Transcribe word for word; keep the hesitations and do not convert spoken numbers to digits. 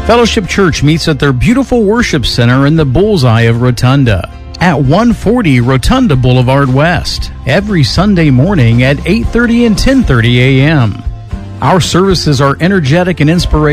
Fellowship Church meets at their beautiful worship center in the bullseye of Rotunda at one forty Rotunda Boulevard West every Sunday morning at eight thirty and ten thirty a.m. Our services are energetic and inspirational.